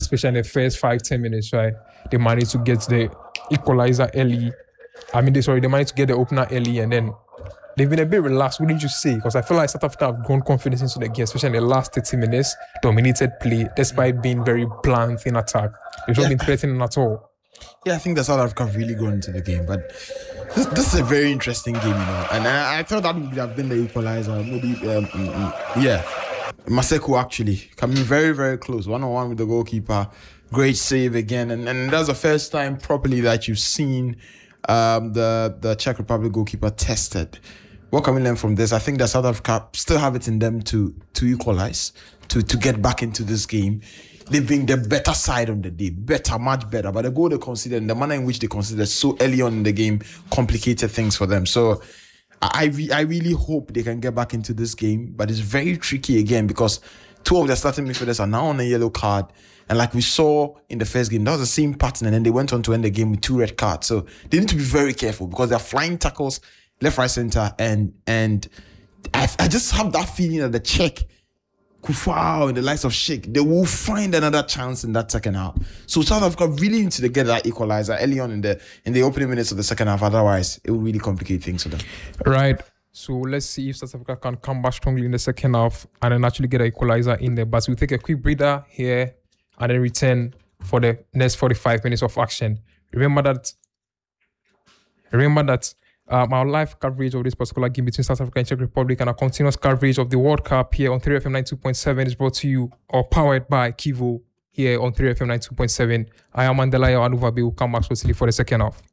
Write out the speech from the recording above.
especially in the first 5-10 minutes, right? They managed to get the equalizer early. They managed to get the opener early, and then they've been a bit relaxed, wouldn't you say? Because I feel like South Africa have grown confidence into the game, especially in the last 30 minutes, dominated play, despite being very bland in attack. They've not been threatening at all. Yeah, I think the South Africa have really grown into the game, but this is a very interesting game, and I thought that would have been the equalizer. Maybe, Maseko actually coming very, very close, 1-on-1 with the goalkeeper. Great save again, and that's the first time properly that you've seen the Czech Republic goalkeeper tested. What can we learn from this? I think that South Africa still have it in them to equalize, to get back into this game. They've been the better side on the day, much better. But the goal they considered and the manner in which they considered so early on in the game complicated things for them. So I really hope they can get back into this game. But it's very tricky again because two of their starting midfielders are now on a yellow card. And like we saw in the first game, that was the same pattern. And then they went on to end the game with 2 red cards. So they need to be very careful because they're flying tackles left, right, center. And I just have that feeling that the Czech, Kufau and the likes of Sheikh, they will find another chance in that second half. So South Africa really need to get that equalizer early on in the opening minutes of the second half. Otherwise, it will really complicate things for them. Right. So let's see if South Africa can come back strongly in the second half and then actually get an equalizer in there. But we'll take a quick breather here and then return for the next 45 minutes of action. Remember that our live coverage of this particular game between South Africa and Czech Republic and our continuous coverage of the World Cup here on 3FM 92.7 is brought to you or powered by Kivo here on 3FM 92.7. I am Mandela Anuvabe. Will come back shortly for the second half.